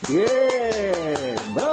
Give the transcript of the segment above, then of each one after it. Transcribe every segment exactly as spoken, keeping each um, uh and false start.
Bien,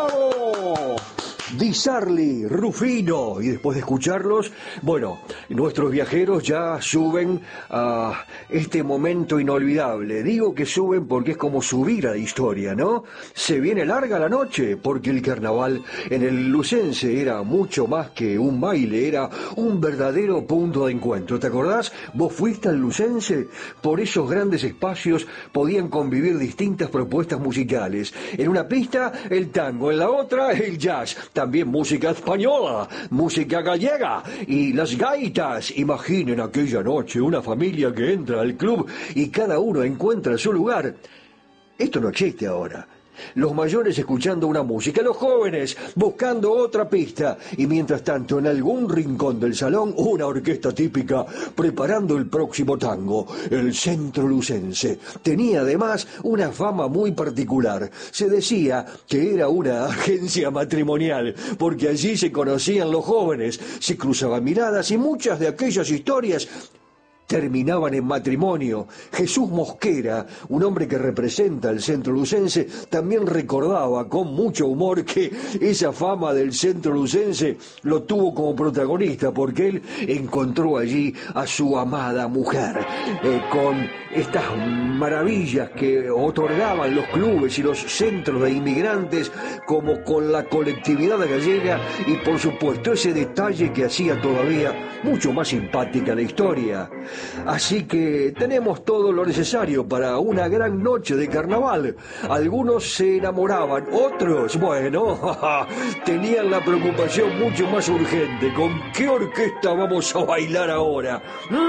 bravo. Di Sarli, Rufino, y después de escucharlos, bueno, nuestros viajeros ya suben a este momento inolvidable. Digo que suben porque es como subir a la historia, ¿no? Se viene larga la noche, porque el carnaval en el Lucense era mucho más que un baile, era un verdadero punto de encuentro. ¿Te acordás? ¿Vos fuiste al Lucense? Por esos grandes espacios podían convivir distintas propuestas musicales. En una pista, el tango, en la otra, el jazz. También música española, música gallega y las gaitas. Imaginen aquella noche una familia que entra al club y cada uno encuentra su lugar. Esto no existe ahora. Los mayores escuchando una música, los jóvenes buscando otra pista y mientras tanto en algún rincón del salón una orquesta típica preparando el próximo tango. El Centro Lucense tenía además una fama muy particular. Se decía que era una agencia matrimonial porque allí se conocían los jóvenes, se cruzaban miradas y muchas de aquellas historias terminaban en matrimonio. Jesús Mosquera, un hombre que representa al Centro Lucense, también recordaba con mucho humor que esa fama del Centro Lucense lo tuvo como protagonista porque él encontró allí a su amada mujer, eh, con estas maravillas que otorgaban los clubes y los centros de inmigrantes, como con la colectividad gallega y por supuesto ese detalle que hacía todavía mucho más simpática la historia. Así que tenemos todo lo necesario para una gran noche de carnaval. Algunos se enamoraban, otros, bueno, tenían la preocupación mucho más urgente. ¿Con qué orquesta vamos a bailar ahora?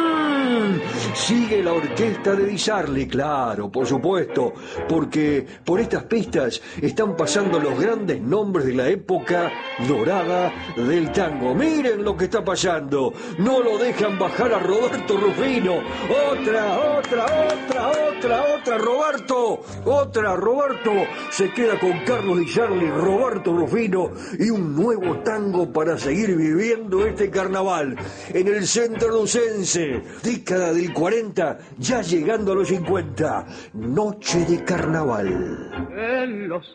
¡Mmm! Sigue la orquesta de Di Sarli, claro, por supuesto, porque por estas pistas están pasando los grandes nombres de la época dorada del tango. Miren lo que está pasando. No lo dejan bajar a Roberto Rufino. Otra, otra, otra, otra, otra, Roberto. Otra, Roberto. Se queda con Carlos Di Sarli, Roberto Rufino y un nuevo tango para seguir viviendo este carnaval. En el Centro Lucense, década del cuarenta, ya llegando a los cincuenta. Noche de carnaval. En los